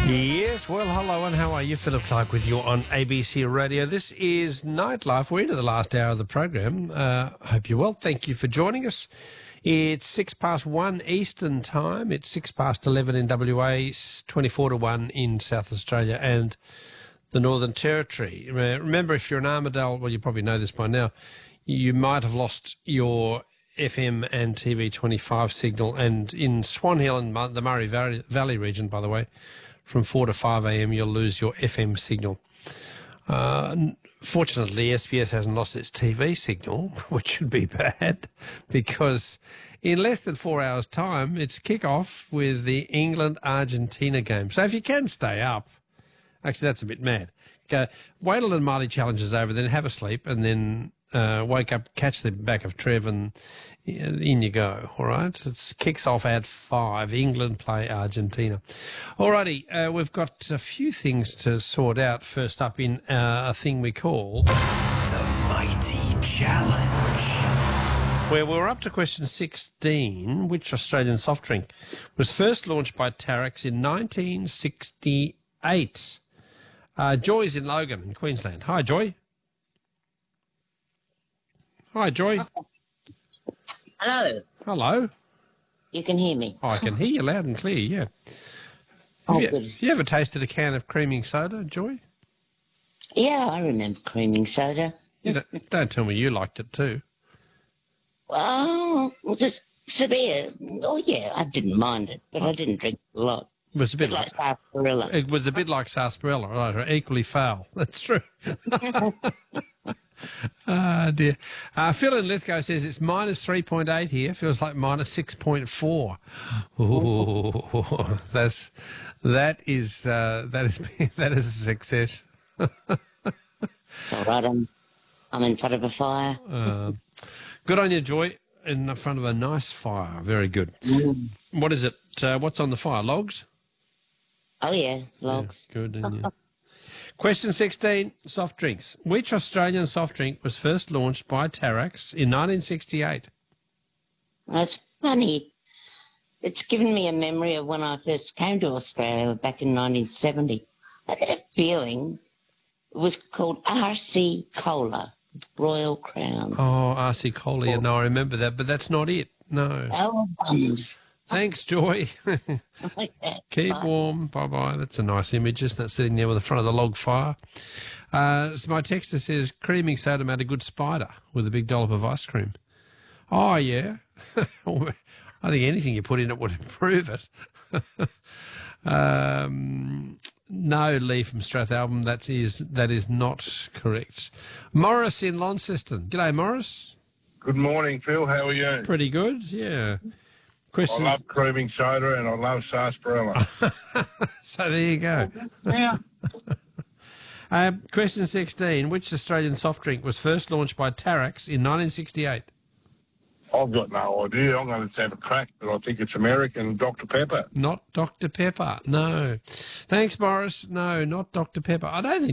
Yes, well, hello and how are you? Philip Clark with you on ABC Radio. This is Nightlife. We're into the last hour of the program. Hope you're well. Thank you for joining us. It's 1:06 Eastern Time. It's 11:06 in WA, 24-1 in South Australia and the Northern Territory. Remember, if you're an Armidale, well, you probably know this by now, you might have lost your FM and TV 25 signal. And in Swan Hill and the Murray Valley region, by the way, from 4 to 5 a.m, you'll lose your FM signal. Fortunately, SBS hasn't lost its TV signal, which would be bad, because in less than 4 hours' time, it's kick-off with the England-Argentina game. So if you can stay up, actually, that's a bit mad. Wait till the Marley Challenge is over, then have a sleep, and then wake up, catch the back of Trev, and in you go, all right? It kicks off at 5. England play Argentina. All righty, we've got a few things to sort out. First up in a thing we call The Mighty Challenge. where we're up to question 16. Which Australian soft drink was first launched by Tarex in 1968? Joy's in Logan in Queensland. Hi, Joy. Hi, Joy. Hello. Hello. You can hear me. Oh, I can hear you loud and clear, yeah. Good. Have you ever tasted a can of creaming soda, Joy? Yeah, I remember creaming soda. Don't tell me you liked it too. Well, it was just severe. Oh, yeah, I didn't mind it, but I didn't drink a lot. It was a bit Like sarsaparilla. It was a bit like sarsaparilla, right? Equally foul. That's true. Ah, dear. Phil in Lithgow says it's minus 3.8 here. Feels like minus 6.4. Ooh, that is a success. It's all right, I'm in front of a fire. Good on you, Joy. In front of a nice fire. Very good. What is it? What's on the fire? Logs? Oh, yeah, logs. Yeah, good. Yeah. Question 16, soft drinks. Which Australian soft drink was first launched by Tarex in 1968? That's funny. It's given me a memory of when I first came to Australia back in 1970. I get a feeling it was called RC Cola, Royal Crown. Oh, RC Cola. Yeah, no, I remember that, but that's not it. No. Oh, bums. Thanks, Joy. Keep warm. Bye-bye. That's a nice image, isn't it? Sitting there with the front of the log fire. So my texter says, creaming soda made a good spider with a big dollop of ice cream. Oh, yeah. I think anything you put in it would improve it. No, Lee from Strathalbyn, that is not correct. Morris in Launceston. G'day, Morris. Good morning, Phil. How are you? Pretty good, yeah. Question... I love creaming soda and I love sarsaparilla. So there you go. Yeah. Question 16. Which Australian soft drink was first launched by Tarex in 1968? I've got no idea. I'm going to have a crack, but I think it's American Dr. Pepper. Not Dr. Pepper, no. Thanks, Morris. No, not Dr. Pepper. I don't think